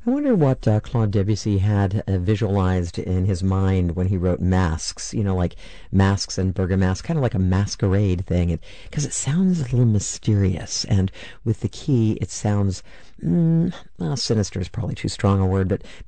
I wonder what Claude Debussy had visualized in his mind when he wrote Masks, like Masks and Bergamasque, kind of like a masquerade thing, because it sounds a little mysterious, and with the key, it sounds, sinister is probably too strong a word, but